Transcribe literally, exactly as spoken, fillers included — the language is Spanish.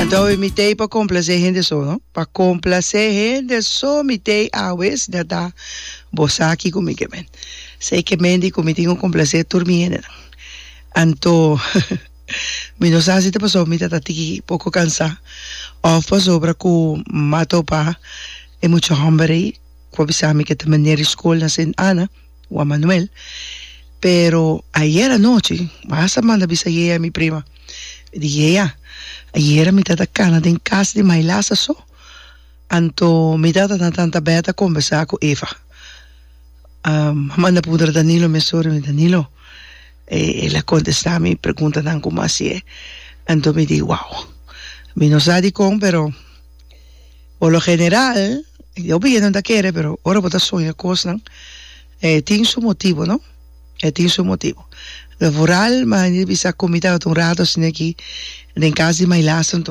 Então, eu mitei para complacer gente só, não? Para complacer gente só, mitei a vez de dar bossa aqui comigo, man. Sei que mendi comigo complacer turmiendo. Então, mi não sabe se te passou, mi tata tiki pouco cansada. Of passou para que matou pa e muito hambre, que avisame que também era escola na Saint Ana, o Manuel. Pero ayer anoche, vas a mandar avisar a mi prima. Dije, ella, ayer mi tata cana en casa de Mailasa so. Anto mi tata na tanta beta conversar con Eva. Um, manda pudra Danilo, me sorry, mi Danilo. E, e la contesta mi pregunta tan como así es. Anto me di, wow. Mi no sabe con, pero por lo general, yo vi no te quiere, pero ahora por soy cosa, eh, tiene su motivo, ¿no? Eh, tiene su motivo. Vooral, maar niet bisa comida un rato sin aquí en casa de Mailasa